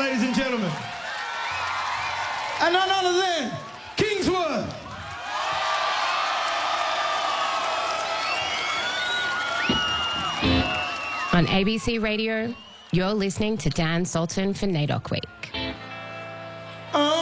ladies and gentlemen. And none other than Kingswood. On ABC Radio, you're listening to Dan Sultan for NAIDOC Week.